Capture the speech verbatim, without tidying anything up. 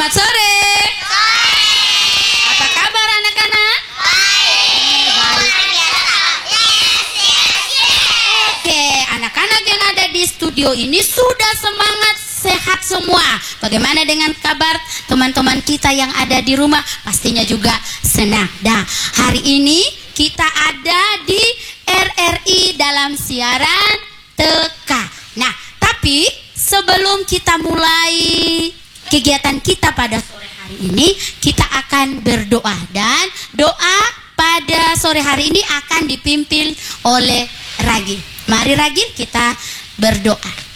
Selamat sore. Apa kabar anak-anak? Oke, anak-anak yang ada di studio ini sudah semangat, sehat semua. Bagaimana dengan kabar teman-teman kita yang ada di rumah? Pastinya juga senang. Nah, hari ini kita ada di R R I dalam siaran Teka. Nah, tapi sebelum kita mulai kegiatan kita pada sore hari ini, kita akan berdoa, dan doa pada sore hari ini akan dipimpin oleh Ragil. Mari Ragil, kita berdoa.